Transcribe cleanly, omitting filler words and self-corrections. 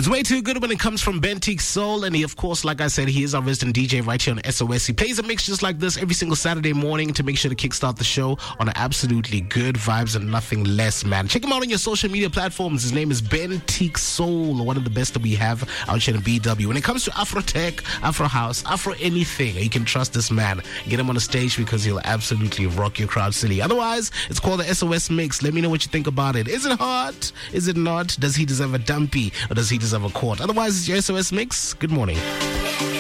It's way too good when it comes from Bentique Soul, and he, of course, like I said, he is our resident DJ right here on SOS. He plays a mix just like this every single Saturday morning to make sure to kickstart the show on absolutely good vibes and nothing less, man. Check him out on your social media platforms. His name is Bentique Soul, one of the best that we have out here in BW. When it comes to Afro Tech, Afro House, Afro anything, you can trust this man. Get him on the stage because he'll absolutely rock your crowd silly. Otherwise, it's called the SOS Mix. Let me know what you think about it. Is it hot? Is it not? Does he deserve a dumpy? Or does he deserve a quart? Otherwise, it's your SOS Mix. Good morning.